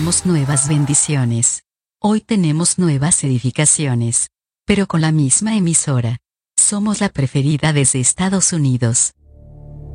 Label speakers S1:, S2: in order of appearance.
S1: tenemos nuevas bendiciones. Hoy tenemos nuevas edificaciones. Pero con la misma emisora. Somos la preferida desde Estados Unidos.